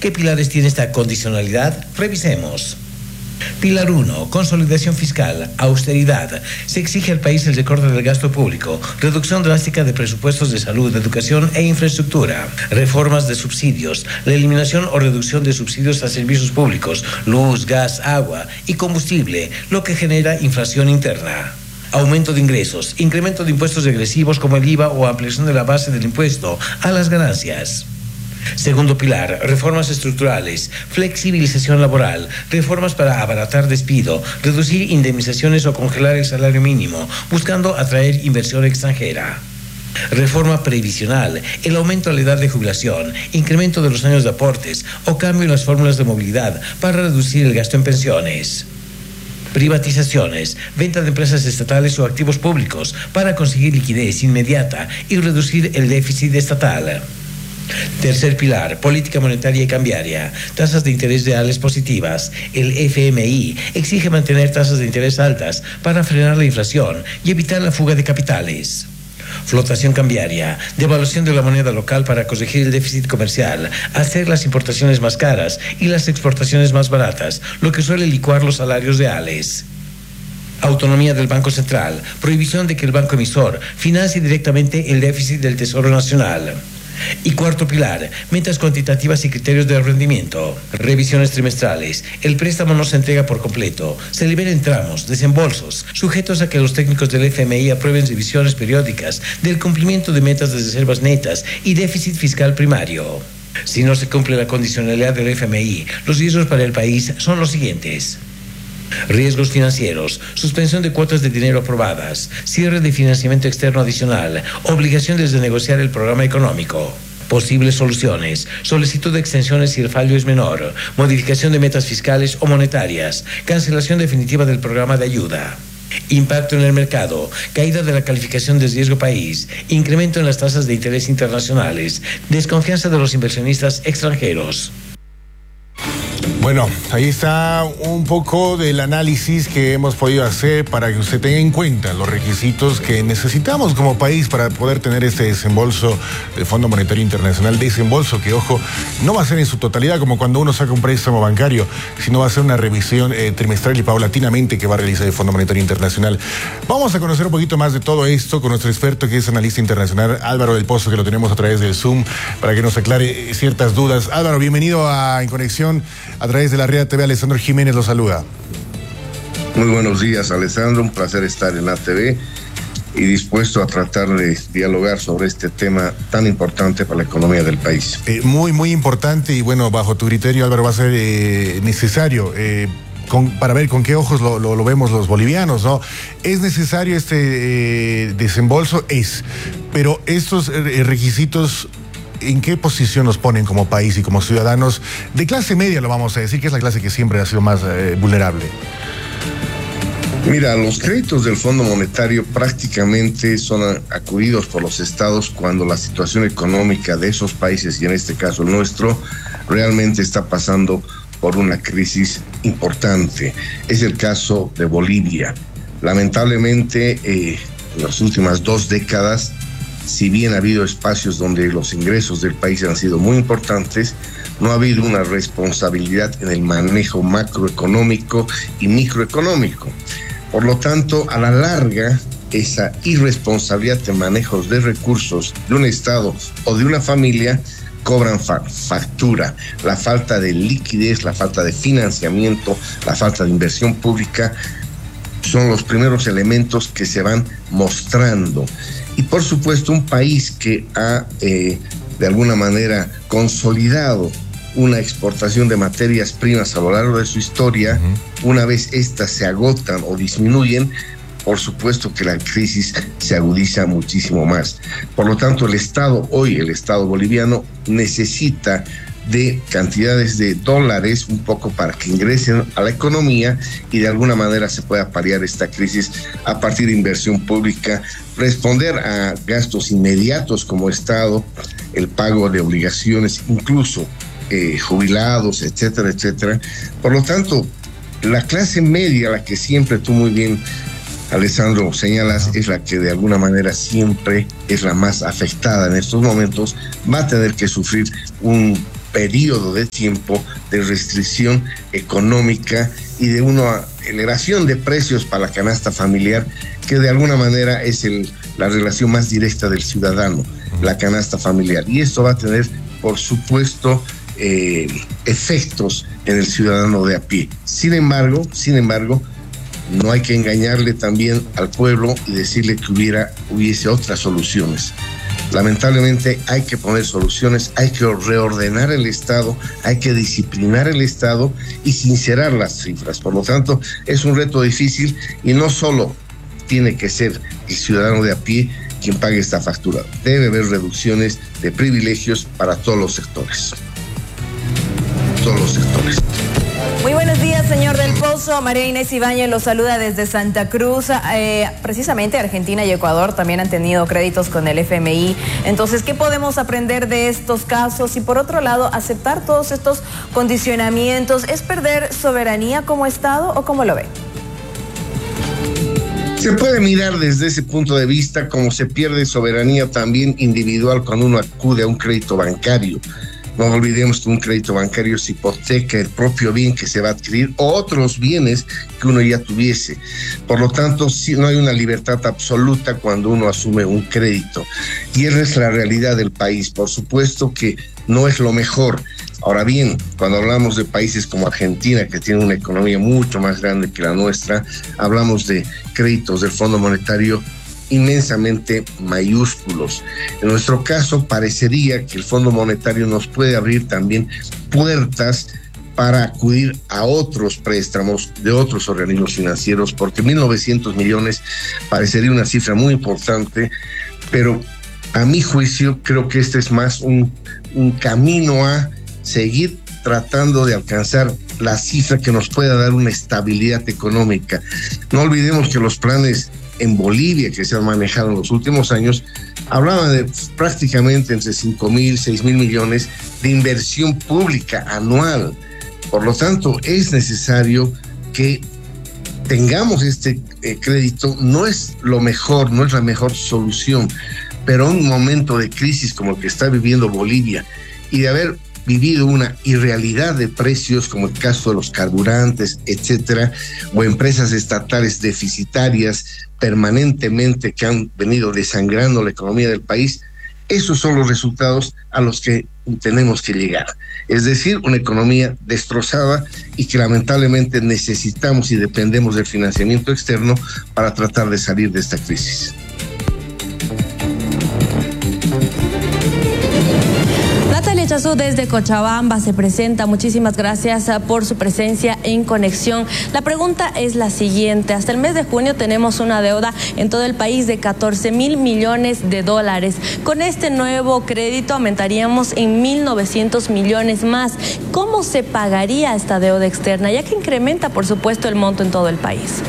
¿Qué pilares tiene esta condicionalidad? Revisemos. Pilar 1. Consolidación fiscal, austeridad. Se exige al país el recorte del gasto público, reducción drástica de presupuestos de salud, educación e infraestructura, reformas de subsidios, la eliminación o reducción de subsidios a servicios públicos, luz, gas, agua y combustible, lo que genera inflación interna. Aumento de ingresos, incremento de impuestos regresivos como el IVA o ampliación de la base del impuesto a las ganancias. Segundo pilar, reformas estructurales, flexibilización laboral, reformas para abaratar despido, reducir indemnizaciones o congelar el salario mínimo, buscando atraer inversión extranjera. Reforma previsional, el aumento a la edad de jubilación, incremento de los años de aportes o cambio en las fórmulas de movilidad para reducir el gasto en pensiones. Privatizaciones, venta de empresas estatales o activos públicos para conseguir liquidez inmediata y reducir el déficit estatal. Tercer pilar, política monetaria y cambiaria, tasas de interés reales positivas. El FMI exige mantener tasas de interés altas para frenar la inflación y evitar la fuga de capitales. Flotación cambiaria, devaluación de la moneda local para corregir el déficit comercial, hacer las importaciones más caras y las exportaciones más baratas, lo que suele licuar los salarios reales. Autonomía del Banco Central, prohibición de que el banco emisor financie directamente el déficit del Tesoro Nacional. Y cuarto pilar, metas cuantitativas y criterios de rendimiento. Revisiones trimestrales. El préstamo no se entrega por completo. Se libera en tramos, desembolsos, sujetos a que los técnicos del FMI aprueben revisiones periódicas del cumplimiento de metas de reservas netas y déficit fiscal primario. Si no se cumple la condicionalidad del FMI, los riesgos para el país son los siguientes. Riesgos financieros, suspensión de cuotas de dinero aprobadas, cierre de financiamiento externo adicional, obligación de renegociar el programa económico. Posibles soluciones, solicitud de extensiones si el fallo es menor, modificación de metas fiscales o monetarias, cancelación definitiva del programa de ayuda. Impacto en el mercado, caída de la calificación de riesgo país, incremento en las tasas de interés internacionales, desconfianza de los inversionistas extranjeros. Bueno, ahí está un poco del análisis que hemos podido hacer para que usted tenga en cuenta los requisitos que necesitamos como país para poder tener este desembolso del Fondo Monetario Internacional. Desembolso que, ojo, no va a ser en su totalidad como cuando uno saca un préstamo bancario, sino va a ser una revisión trimestral y paulatinamente que va a realizar el Fondo Monetario Internacional. Vamos a conocer un poquito más de todo esto con nuestro experto que es analista internacional, Álvaro del Pozo, que lo tenemos a través del Zoom para que nos aclare ciertas dudas. Álvaro, bienvenido a En Conexión a través de la Red TV. Alessandro Jiménez lo saluda. Muy buenos días, Alessandro, un placer estar en la TV y dispuesto a tratar de dialogar sobre este tema tan importante para la economía del país. Muy importante y bueno, bajo tu criterio, Álvaro, va a ser necesario para ver con qué ojos lo vemos los bolivianos, ¿no? ¿Es necesario este desembolso? Pero estos requisitos, ¿en qué posición nos ponen como país y como ciudadanos de clase media, lo vamos a decir, que es la clase que siempre ha sido más vulnerable? Mira, los créditos del Fondo Monetario prácticamente son acudidos por los estados cuando la situación económica de esos países, y en este caso el nuestro, realmente está pasando por una crisis importante. Es el caso de Bolivia. Lamentablemente, en las últimas 2 décadas, si bien ha habido espacios donde los ingresos del país han sido muy importantes, no ha habido una responsabilidad en el manejo macroeconómico y microeconómico. Por lo tanto, a la larga, esa irresponsabilidad de manejos de recursos de un Estado o de una familia cobran factura. La falta de liquidez, la falta de financiamiento, la falta de inversión pública son los primeros elementos que se van mostrando. Y por supuesto un país que ha de alguna manera consolidado una exportación de materias primas a lo largo de su historia, una vez estas se agotan o disminuyen, por supuesto que la crisis se agudiza muchísimo más. Por lo tanto, el Estado boliviano necesita de cantidades de dólares un poco para que ingresen a la economía y de alguna manera se pueda paliar esta crisis a partir de inversión pública, responder a gastos inmediatos como Estado, el pago de obligaciones, incluso jubilados, etcétera, etcétera. Por lo tanto, la clase media, la que siempre tú muy bien, Alessandro, señalas, es la que de alguna manera siempre es la más afectada en estos momentos, va a tener que sufrir un periodo de tiempo de restricción económica y de una elevación de precios para la canasta familiar, que de alguna manera es la relación más directa del ciudadano, la canasta familiar. Y esto va a tener, por supuesto, efectos en el ciudadano de a pie. Sin embargo, no hay que engañarle también al pueblo y decirle que hubiese otras soluciones. Lamentablemente hay que poner soluciones, hay que reordenar el Estado, hay que disciplinar el Estado y sincerar las cifras. Por lo tanto, es un reto difícil y no solo tiene que ser el ciudadano de a pie quien pague esta factura. Debe haber reducciones de privilegios para todos los sectores. Todos los sectores. Muy buenos días, señor Del Pozo. María Inés Ibáñez lo saluda desde Santa Cruz. Precisamente Argentina y Ecuador también han tenido créditos con el FMI. Entonces, ¿qué podemos aprender de estos casos? Y por otro lado, aceptar todos estos condicionamientos, ¿es perder soberanía como Estado o cómo lo ve? Se puede mirar desde ese punto de vista como se pierde soberanía también individual cuando uno acude a un crédito bancario. No olvidemos que un crédito bancario se hipoteca el propio bien que se va a adquirir o otros bienes que uno ya tuviese. Por lo tanto, sí, no hay una libertad absoluta cuando uno asume un crédito. Y esa es la realidad del país. Por supuesto que no es lo mejor. Ahora bien, cuando hablamos de países como Argentina, que tiene una economía mucho más grande que la nuestra, hablamos de créditos del Fondo Monetario inmensamente mayúsculos. En nuestro caso, parecería que el Fondo Monetario nos puede abrir también puertas para acudir a otros préstamos de otros organismos financieros, porque 1.900 millones parecería una cifra muy importante, pero a mi juicio creo que este es más un camino a seguir tratando de alcanzar la cifra que nos pueda dar una estabilidad económica. No olvidemos que los planes en Bolivia que se han manejado en los últimos años hablaban de prácticamente entre 5.000, 6.000 millones de inversión pública anual. Por lo tanto, es necesario que tengamos este crédito. No es lo mejor, no es la mejor solución, pero en un momento de crisis como el que está viviendo Bolivia y de haber vivido una irrealidad de precios como el caso de los carburantes, etcétera, o empresas estatales deficitarias permanentemente que han venido desangrando la economía del país, esos son los resultados a los que tenemos que llegar. Es decir, una economía destrozada y que lamentablemente necesitamos y dependemos del financiamiento externo para tratar de salir de esta crisis. Chazú desde Cochabamba se presenta. Muchísimas gracias por su presencia en Conexión. La pregunta es la siguiente. Hasta el mes de junio tenemos una deuda en todo el país de 14.000 millones de dólares. Con este nuevo crédito aumentaríamos en 1.900 millones más. ¿Cómo se pagaría esta deuda externa? Ya que incrementa, por supuesto, el monto en todo el país.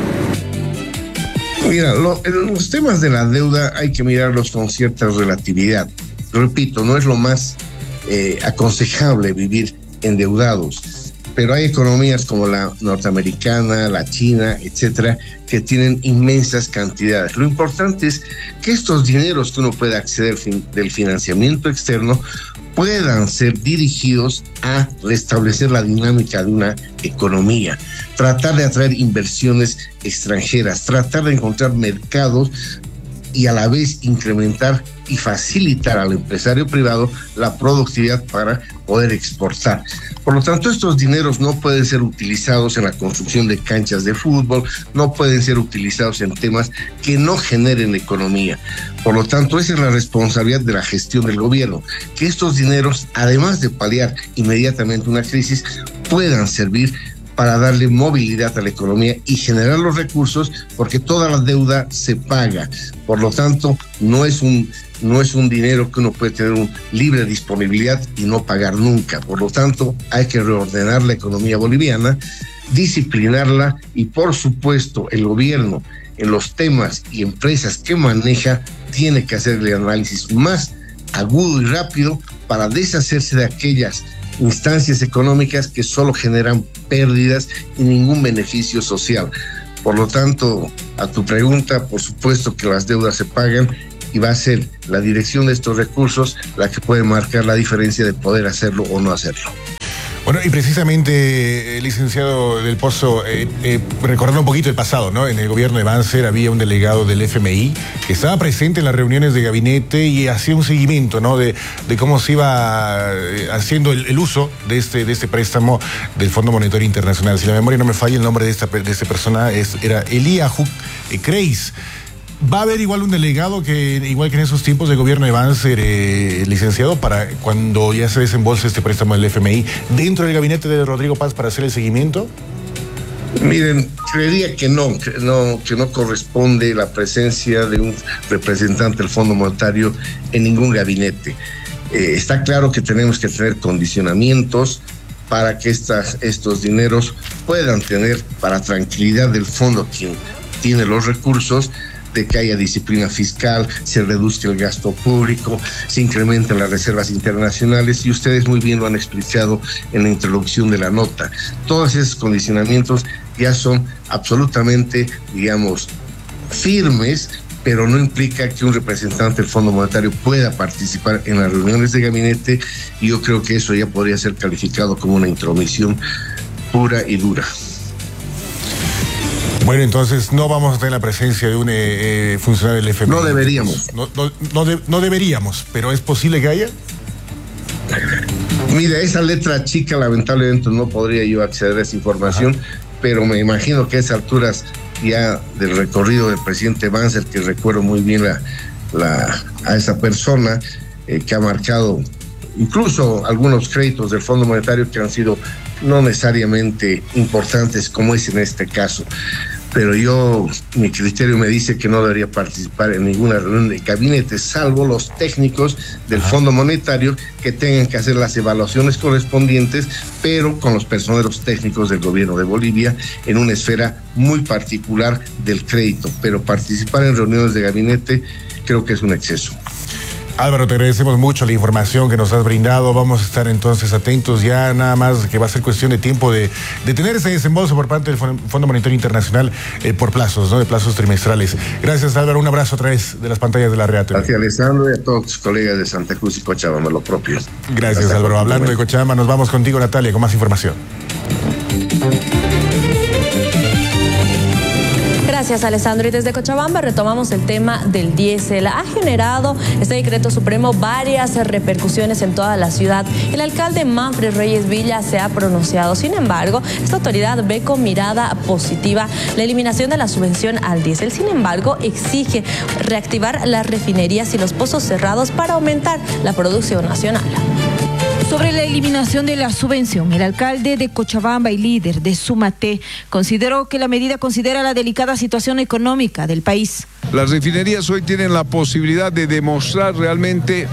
Mira, los temas de la deuda hay que mirarlos con cierta relatividad. Repito, no es lo más aconsejable vivir endeudados, pero hay economías como la norteamericana, la china, etcétera, que tienen inmensas cantidades. Lo importante es que estos dineros que uno puede acceder del financiamiento externo puedan ser dirigidos a restablecer la dinámica de una economía, tratar de atraer inversiones extranjeras, tratar de encontrar mercados y a la vez incrementar y facilitar al empresario privado la productividad para poder exportar. Por lo tanto, estos dineros no pueden ser utilizados en la construcción de canchas de fútbol, no pueden ser utilizados en temas que no generen economía. Por lo tanto, esa es la responsabilidad de la gestión del gobierno, que estos dineros, además de paliar inmediatamente una crisis, puedan servir para darle movilidad a la economía y generar los recursos, porque toda la deuda se paga. Por lo tanto, no es un dinero que uno puede tener una libre disponibilidad y no pagar nunca. Por lo tanto, hay que reordenar la economía boliviana, disciplinarla y, por supuesto, el gobierno en los temas y empresas que maneja tiene que hacer el análisis más agudo y rápido para deshacerse de aquellas instancias económicas que solo generan pérdidas y ningún beneficio social. Por lo tanto, a tu pregunta, por supuesto que las deudas se pagan y va a ser la dirección de estos recursos la que puede marcar la diferencia de poder hacerlo o no hacerlo. Bueno, y precisamente, licenciado Del Pozo, recordando un poquito el pasado, ¿no? En el gobierno de Banzer había un delegado del FMI que estaba presente en las reuniones de gabinete y hacía un seguimiento, ¿no? De cómo se iba haciendo el uso de este préstamo del Fondo Monetario Internacional. Si la memoria no me falla, el nombre de esta persona era Eliahu Kreis. ¿Va a haber igual un delegado igual que en esos tiempos de gobierno de Banzer, licenciado, para cuando ya se desembolse este préstamo del FMI dentro del gabinete de Rodrigo Paz para hacer el seguimiento? Miren, creería que no corresponde la presencia de un representante del Fondo Monetario en ningún gabinete. Está claro que tenemos que tener condicionamientos para que estos dineros puedan tener, para tranquilidad del fondo quien tiene los recursos, de que haya disciplina fiscal, se reduzca el gasto público, se incrementen las reservas internacionales, y ustedes muy bien lo han explicado en la introducción de la nota. Todos esos condicionamientos ya son absolutamente, digamos, firmes, pero no implica que un representante del Fondo Monetario pueda participar en las reuniones de gabinete, y yo creo que eso ya podría ser calificado como una intromisión pura y dura. Bueno, entonces no vamos a tener la presencia de un funcionario del FMI. No deberíamos. No deberíamos, pero ¿es posible que haya? Mira, esa letra chica lamentablemente no podría yo acceder a esa información, pero me imagino que a esas alturas ya del recorrido del presidente Banzer, que recuerdo muy bien a esa persona que ha marcado incluso algunos créditos del Fondo Monetario que han sido no necesariamente importantes como es en este caso. Pero mi criterio me dice que no debería participar en ninguna reunión de gabinete, salvo los técnicos del Fondo Monetario que tengan que hacer las evaluaciones correspondientes, pero con los personeros técnicos del gobierno de Bolivia en una esfera muy particular del crédito. Pero participar en reuniones de gabinete creo que es un exceso. Álvaro, te agradecemos mucho la información que nos has brindado. Vamos a estar entonces atentos, ya nada más que va a ser cuestión de tiempo de tener ese desembolso por parte del Fondo Monetario Internacional por plazos, ¿no? De plazos trimestrales. Gracias, Álvaro, un abrazo a través de las pantallas de la Rea TV. Gracias, Alessandro, y a todos tus colegas de Santa Cruz y Cochabamba, lo propio. Gracias, Álvaro. Hablando de Cochabamba, nos vamos contigo, Natalia, con más información. Gracias, Alessandro. Y desde Cochabamba retomamos el tema del diésel. Ha generado este decreto supremo varias repercusiones en toda la ciudad. El alcalde Manfred Reyes Villa se ha pronunciado. Sin embargo, esta autoridad ve con mirada positiva la eliminación de la subvención al diésel. Sin embargo, exige reactivar las refinerías y los pozos cerrados para aumentar la producción nacional. Sobre la eliminación de la subvención, el alcalde de Cochabamba y líder de Sumate consideró que la medida considera la delicada situación económica del país. Las refinerías hoy tienen la posibilidad de demostrar realmente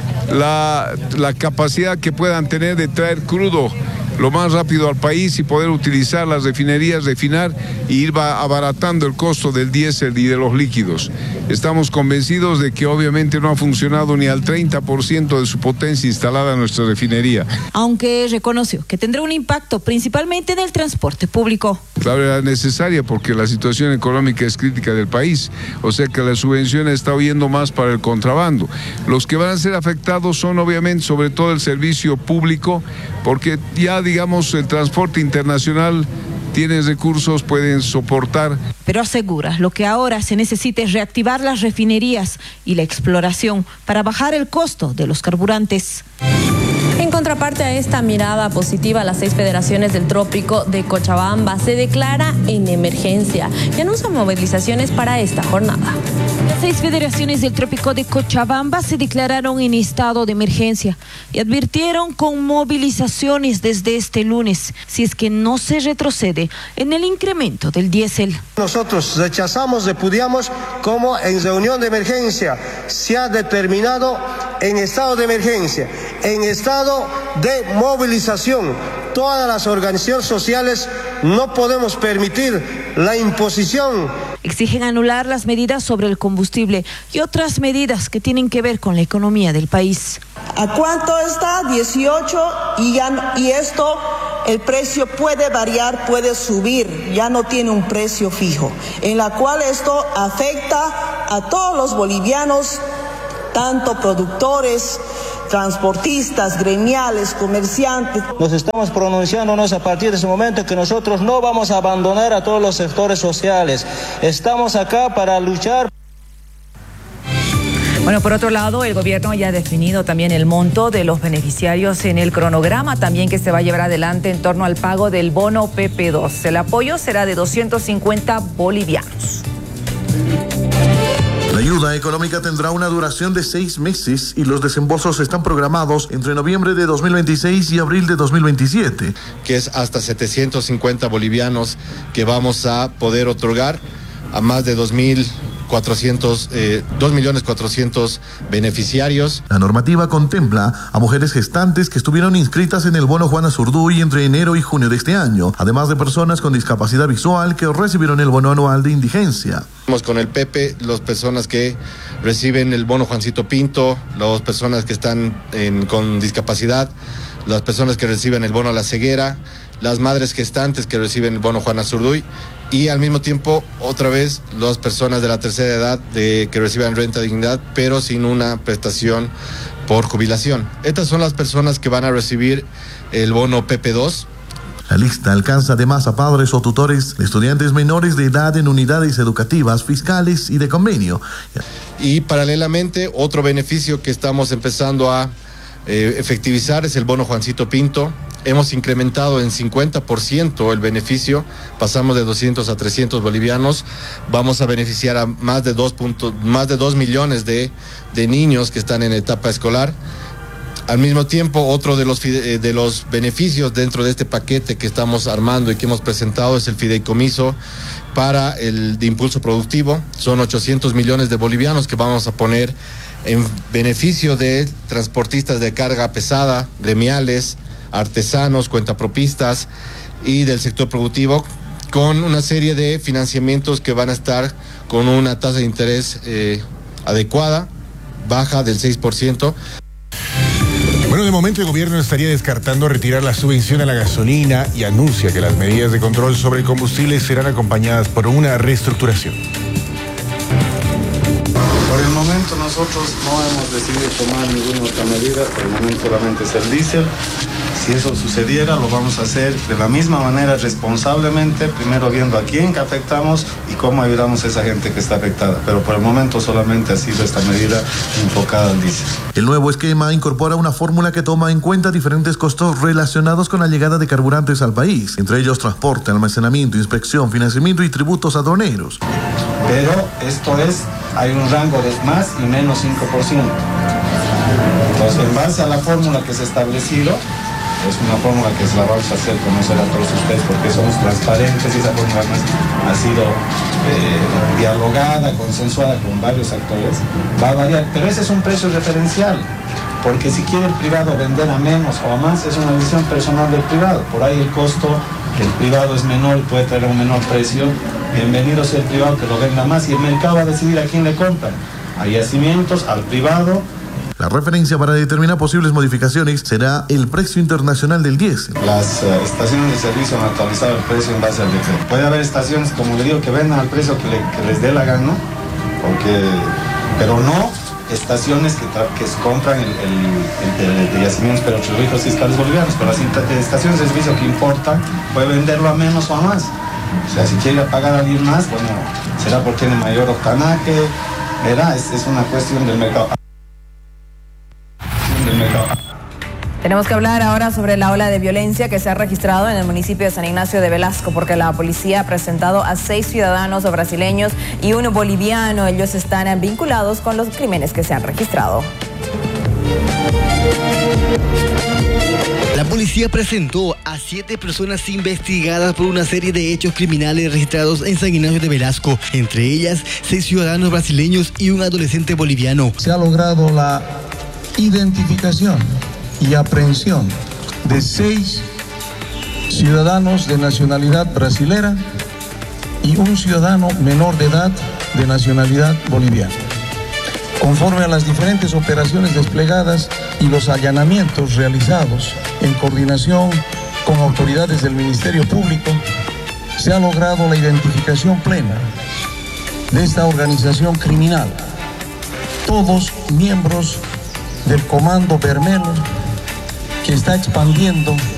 la capacidad que puedan tener de traer crudo lo más rápido al país y poder utilizar las refinerías, refinar y ir abaratando el costo del diésel y de los líquidos. Estamos convencidos de que obviamente no ha funcionado ni al 30% de su potencia instalada en nuestra refinería. Aunque reconoció que tendrá un impacto principalmente en el transporte público. Claro, era necesaria porque la situación económica es crítica del país, o sea que la subvención está huyendo más para el contrabando. Los que van a ser afectados son obviamente sobre todo el servicio público, porque ya digamos el transporte internacional tiene recursos, pueden soportar. Pero asegura, lo que ahora se necesita es reactivar las refinerías y la exploración para bajar el costo de los carburantes. En contraparte a esta mirada positiva, las 6 federaciones del trópico de Cochabamba se declara en emergencia y anuncian movilizaciones para esta jornada. Las 6 federaciones del trópico de Cochabamba se declararon en estado de emergencia y advirtieron con movilizaciones desde este lunes si es que no se retrocede en el incremento del diésel. Nosotros rechazamos, repudiamos como en reunión de emergencia se ha determinado en estado de emergencia, en estado de movilización. Todas las organizaciones sociales no podemos permitir la imposición. Exigen anular las medidas sobre el combustible y otras medidas que tienen que ver con la economía del país. ¿A cuánto está? 18 y esto, el precio puede variar, puede subir, ya no tiene un precio fijo, en la cual esto afecta a todos los bolivianos tanto productores, transportistas, gremiales, comerciantes. Nos estamos pronunciándonos a partir de ese momento que nosotros no vamos a abandonar a todos los sectores sociales. Estamos acá para luchar. Bueno, por otro lado, el gobierno ya ha definido también el monto de los beneficiarios en el cronograma también que se va a llevar adelante en torno al pago del bono PP2. El apoyo será de 250 bolivianos. La ayuda económica tendrá una duración de 6 meses y los desembolsos están programados entre noviembre de 2026 y abril de 2027. Que es hasta 750 bolivianos que vamos a poder otorgar a más de 2.400.000 beneficiarios. La normativa contempla a mujeres gestantes que estuvieron inscritas en el bono Juana Zurduy entre enero y junio de este año, además de personas con discapacidad visual que recibieron el bono anual de indigencia. Con el Pepe, las personas que reciben el bono Juancito Pinto, las personas que están con discapacidad, las personas que reciben el bono a la ceguera, las madres gestantes que reciben el bono Juana Zurduy y al mismo tiempo, otra vez, las personas de la tercera edad que reciban renta de dignidad, pero sin una prestación por jubilación. Estas son las personas que van a recibir el bono PP2. La lista alcanza además a padres o tutores de estudiantes menores de edad en unidades educativas, fiscales y de convenio. Y paralelamente, otro beneficio que estamos empezando a efectivizar es el bono Juancito Pinto. Hemos incrementado en 50% el beneficio, pasamos de 200 a 300 bolivianos. Vamos a beneficiar a más de 2 millones de niños que están en etapa escolar. Al mismo tiempo, otro de los beneficios dentro de este paquete que estamos armando y que hemos presentado es el fideicomiso para el de impulso productivo. Son 800 millones de bolivianos que vamos a poner en beneficio de transportistas de carga pesada, gremiales, artesanos, cuentapropistas y del sector productivo, con una serie de financiamientos que van a estar con una tasa de interés adecuada, baja del 6%. Bueno, de momento el gobierno estaría descartando retirar la subvención a la gasolina y anuncia que las medidas de control sobre el combustible serán acompañadas por una reestructuración. Por el momento nosotros no hemos decidido tomar ninguna otra medida, por el momento solamente es el diésel. Si eso sucediera, lo vamos a hacer de la misma manera, responsablemente, primero viendo a quién afectamos y cómo ayudamos a esa gente que está afectada. Pero por el momento solamente ha sido esta medida enfocada al diésel. El nuevo esquema incorpora una fórmula que toma en cuenta diferentes costos relacionados con la llegada de carburantes al país, entre ellos transporte, almacenamiento, inspección, financiamiento y tributos aduaneros. Pero esto hay un rango de más y menos 5%. Entonces, en base a la fórmula que se ha establecido, es una fórmula que se la vamos a hacer conocer a todos ustedes porque somos transparentes y esa fórmula ha sido dialogada, consensuada con varios actores. Va a variar, pero ese es un precio referencial, porque si quiere el privado vender a menos o a más, es una decisión personal del privado. Por ahí el costo del privado es menor y puede traer un menor precio. Bienvenido sea el privado que lo venda más y el mercado va a decidir a quién le compran. A yacimientos, al privado. La referencia para determinar posibles modificaciones será el precio internacional del diésel. Las estaciones de servicio han actualizado el precio en base al decreto. Puede haber estaciones, como le digo, que vendan al precio que les dé la gana, pero no estaciones que compran el yacimientos petroglifos fiscales bolivianos. Pero las estaciones de servicio que importan puede venderlo a menos o a más. O sea, si quiere pagar a alguien más, bueno, será porque tiene mayor octanaje, ¿verdad? Es una cuestión del mercado. Tenemos que hablar ahora sobre la ola de violencia que se ha registrado en el municipio de San Ignacio de Velasco, porque la policía ha presentado a 6 ciudadanos brasileños y 1 boliviano. Ellos están vinculados con los crímenes que se han registrado. La policía presentó a 7 personas investigadas por una serie de hechos criminales registrados en San Ignacio de Velasco, entre ellas 6 ciudadanos brasileños y un adolescente boliviano. Se ha logrado la identificación y aprehensión de 6 ciudadanos de nacionalidad brasilera y un ciudadano menor de edad de nacionalidad boliviana. Conforme a las diferentes operaciones desplegadas y los allanamientos realizados en coordinación con autoridades del Ministerio Público, se ha logrado la identificación plena de esta organización criminal, todos miembros del Comando Bermelo, que está expandiendo